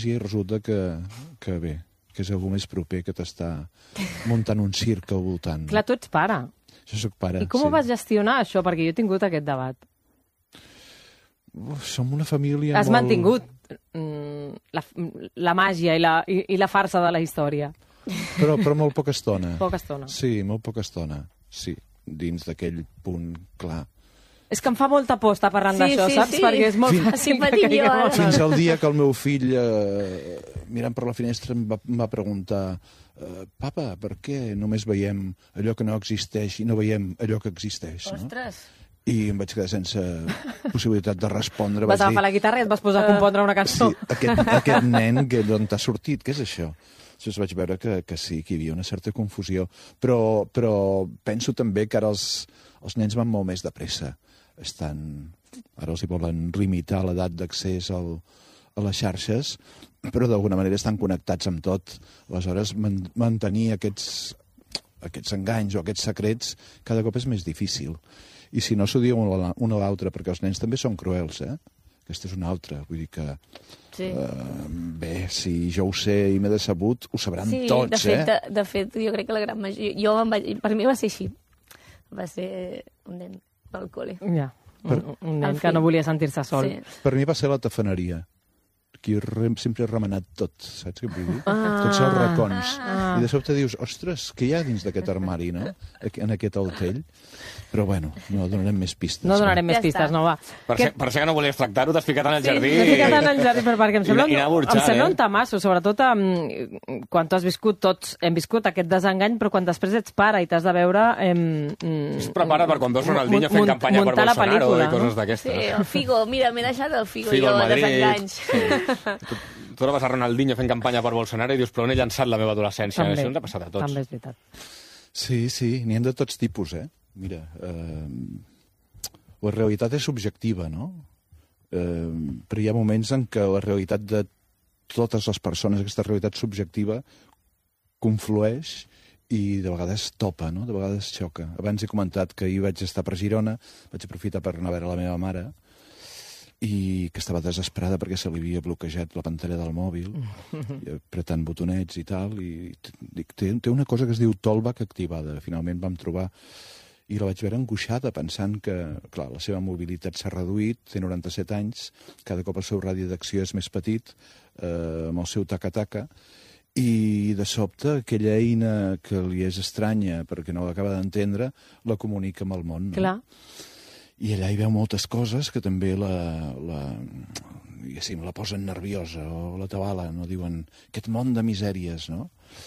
màgia i resulta que bé, que és algú més proper que t'està muntant un circ al voltant. Clar, tu ets pare. Jo soc pare, I com ho vas gestionar, això? Perquè jo he tingut aquest debat. Som una família Has mantingut la màgia i la farsa de la història. Però molt poca estona. Poca estona. Sí, molt poca estona. Sí, dins d'aquell punt clar. És que em fa molta por estar parlant d'això, saps? Perquè és molt fàcil. Fins al dia que el meu fill, mirant per la finestra, em va preguntar papa, per què només veiem allò que no existeix i no veiem allò que existeix? Ostres! I em vaig quedar sense possibilitat de respondre. Vas agafar la guitarra i et vas posar a compondre una cançó. Sí, aquest nen, d'on t'ha sortit? Què és això? Llavors vaig veure que sí, que hi havia una certa confusió. Però penso també que ara els nens van molt més de pressa. Ara els hi volen limitar l'edat d'accés a les xarxes, però d'alguna manera estan connectats amb tot. Aleshores, mantenir aquests enganys o aquests secrets cada cop és més difícil. I si no s'ho diu un a l'altre, perquè els nens també són cruels, Aquesta és una altra. Vull dir que, bé, si jo ho sé i m'he decebut, ho sabran tots, de fet, jo crec que la gran majoria... Per mi va ser així. Va ser un nen pel col·le. Ja, un nen que no volia sentir-se sol. Sí. Per mi va ser la tafaneria. Aquí sempre he remenat tot, saps què vull dir? Tots els racons. I de sobte dius, ostres, què hi ha dins d'aquest armari, no? En aquest altell. Però bueno, no donarem més pistes. No donarem més pistes, no, va. Per ser que no volies tractar-ho, t'has ficat en el jardí. T'has ficat en el jardí, perquè em sembla un tamasso, sobretot quan tu has viscut, tots hem viscut aquest desengany, però quan després ets pare i t'has de veure... Es prepara per quan veus Ronaldinho fent campanya per Bolsonaro i coses d'aquestes. Sí, el Figo, mira, m'he deixat el Figo jo, de desenganys. Tu ara vas a Ronaldinho fent campanya per Bolsonaro i dius, però on he llançat la meva adolescència? Això ens ha passat a tots. També és veritat. Sí, n'hi ha de tots tipus, Mira, la realitat és subjectiva, no? Però hi ha moments en què la realitat de totes les persones, aquesta realitat subjectiva, conflueix i de vegades topa, no? De vegades xoca. Abans he comentat que ahir vaig estar per Girona, vaig aprofitar per anar a veure la meva mare, i que estava desesperada perquè se li havia bloquejat la pantalla del mòbil, apretant botonets i tal, i dic, té una cosa que es diu Tollback activada. Finalment vam trobar, i la vaig veure angoixada, pensant que, clar, la seva mobilitat s'ha reduït, té 97 anys, cada cop el seu radi d'acció és més petit, amb el seu taca-taca, i de sobte aquella eina que li és estranya perquè no l'acaba d'entendre, la comunica amb el món. No? Clar. I allà hi veu moltes coses que també la posen nerviosa o la tabala, no? Diuen, aquest món de misèries, no?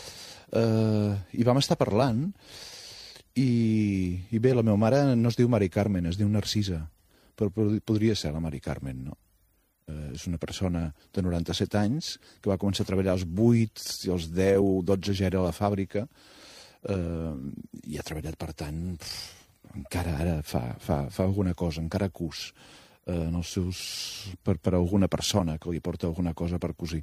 I vam estar parlant i bé, la meva mare no es diu Mari Carmen, es diu Narcisa, però podria ser la Mari Carmen, no? És una persona de 97 anys que va començar a treballar als 8 i als 10, 12 ja era a la fàbrica i ha treballat, per tant, encara ara fa alguna cosa, encara cus en els seus, per alguna persona que li porta alguna cosa per cosir.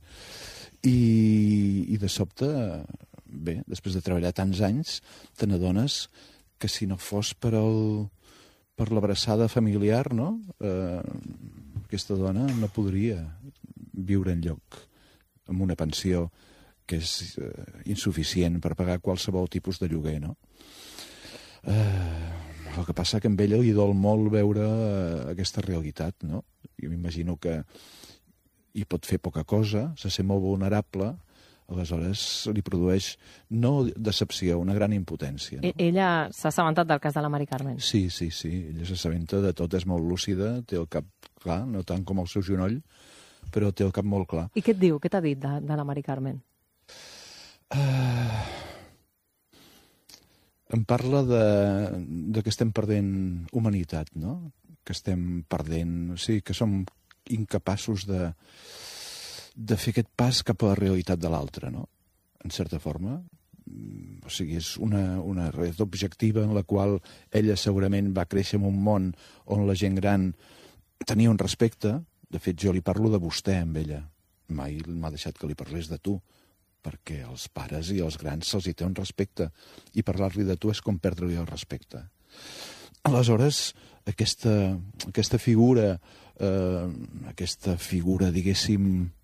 I de sobte, bé, després de treballar tants anys, te n'adones que si no fos per l'abraçada familiar, no? Aquesta dona no podria viure enlloc amb una pensió que és insuficient per pagar qualsevol tipus de lloguer, no? El que passa que amb ella li dol molt veure aquesta realitat, no? Jo m'imagino que hi pot fer poca cosa, se sent molt vulnerable, aleshores li produeix no decepció, una gran impotència. No? Ella s'ha assabentat del cas de la Mari Carmen? Sí, ella s'assabenta de tot, és molt lúcida, té el cap clar, no tant com el seu genoll, però té el cap molt clar. I què et diu? Què t'ha dit de la Mari Carmen? Em parla de que estem perdent humanitat, no? Que estem perdent... O sigui, que som incapaços de fer aquest pas cap a la realitat de l'altre, no? En certa forma. O sigui, és una realitat objectiva en la qual ella segurament va créixer en un món on la gent gran tenia un respecte. De fet, jo li parlo de vostè amb ella. Mai m'ha deixat que li parlés de tu, perquè als pares i als grans se'ls hi té un respecte, i parlar-li de tu és com perdre-li el respecte. Aleshores, aquesta figura, diguéssim,